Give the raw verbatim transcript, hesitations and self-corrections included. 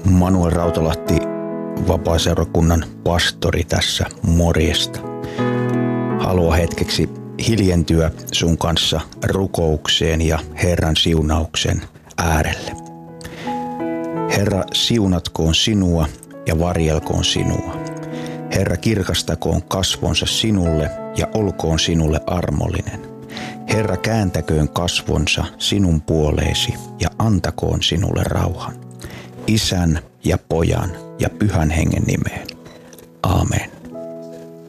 Manuel Rautalahti, vapaaseurakunnan pastori tässä, morjesta. Haluan hetkeksi hiljentyä sun kanssa rukoukseen ja Herran siunauksen äärelle. Herra, siunatkoon sinua ja varjelkoon sinua. Herra, kirkastakoon kasvonsa sinulle ja olkoon sinulle armollinen. Herra, kääntäköön kasvonsa sinun puoleesi ja antakoon sinulle rauhan. Isän ja Pojan ja Pyhän Hengen nimeen. Aamen.